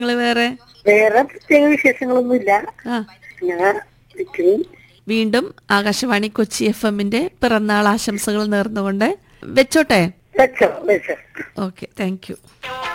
നിങ്ങള് വേറെ പ്രത്യേക വിശേഷങ്ങളൊന്നുമില്ല. ഞാൻ വീണ്ടും ആകാശവാണി കൊച്ചി FM-ന്റെ പിറന്നാൾ ആശംസകൾ നേർന്നുകൊണ്ട് വെച്ചോട്ടെ. വെച്ചോ. Okay, thank you.